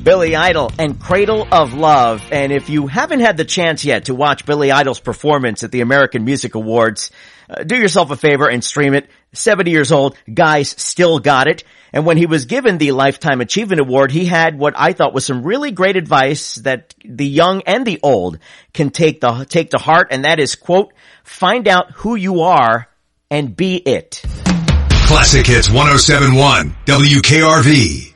Billy Idol and Cradle of Love. And if you haven't had the chance yet to watch Billy Idol's performance at the American Music Awards, do yourself a favor and stream it. 70 years old, guy's still got it. And when he was given the Lifetime Achievement Award, he had what I thought was some really great advice that the young and the old can take to heart. And that is, quote, find out who you are and be it. Classic Hits 107.1 WKRV.